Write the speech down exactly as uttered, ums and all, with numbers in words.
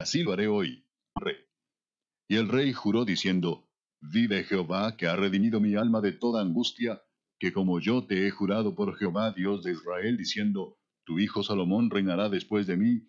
así lo haré hoy, rey. Y el rey juró diciendo, Vive Jehová, que ha redimido mi alma de toda angustia, que como yo te he jurado por Jehová Dios de Israel, diciendo, Tu hijo Salomón reinará después de mí,